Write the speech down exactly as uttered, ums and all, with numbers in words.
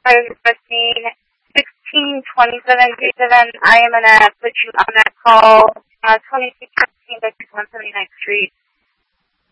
I was requesting sixteen twenty-seven thirty-seven. I am going to put you on that call, uh, twenty-six sixteen by one seventy-ninth Street.